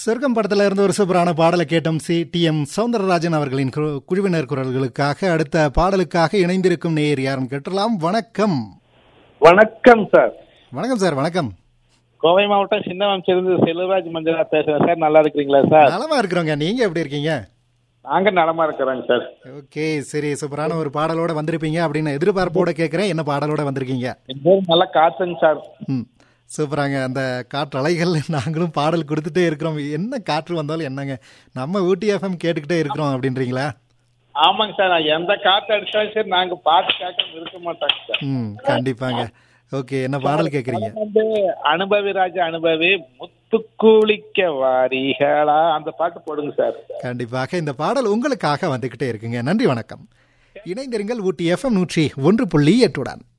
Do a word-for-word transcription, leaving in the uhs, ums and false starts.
சொர்க்கம் படத்துல இருந்து ஒரு சூப்பரான பாடலை கேட்டோம். சி டி எம் சௌந்தரராஜன் அவர்களின் கு- குழுவினர் குரல்களுக்காக. அடுத்த பாடலுக்காக இணைந்திருக்கும் நேயர் யாருன்னு கேட்டலாம். வணக்கம். வணக்கம் சார். வணக்கம் சார். வணக்கம். கோவை மாவட்டம் சின்னவம்சிலிருந்து செல்வராஜ் மஞ்சளா பேசுறேன் சார். நல்லா இருக்கிறீங்களா சார்? நலமா இருக்கிறோங்க. நீங்க எப்படி இருக்கீங்க? நாங்க நலமா இருக்கிறோங்க சார். ஓகே, சரி. சூப்பரான ஒரு பாடலோட வந்திருப்பீங்க அப்படின்னு எதிர்பார்ப்போட கேட்கிறேன். என்ன பாடலோட வந்திருக்கீங்க? எங்கேயும் நல்லா காத்துங்க சார். ம், சூப்பராங்க. அந்த காற்று அலைகள் நாங்களும் பாடல் கொடுத்துட்டே இருக்கிறோம். என்ன காற்று வந்தாலும் என்னங்க, நம்ம ஊட்டி எஃப்எம் கேட்டுக்கிட்டே இருக்கிறோம் அப்படின்றீங்களா? ஆமாங்க சார். நான் எந்த காத்து அடிச்சாலும் சரி நாங்க பாட்டு கேட்க இருக்க மாட்டாங்க சார். ம், கண்டிப்பாங்க. ஓகே, என்ன பாடல் கேட்குறீங்க? வந்து அனுபவி ராஜா அனுபவி முத்துக்குளிக்க வாரிகளா அந்த பாட்டு போடுங்க சார். கண்டிப்பாக இந்த பாடல் உங்களுக்காக வந்துகிட்டே இருக்குங்க. நன்றி, வணக்கம். இணைந்திருங்கள் ஊட்டி எஃப்எம் நூற்றி ஒன்று புள்ளி எட்டுடன்.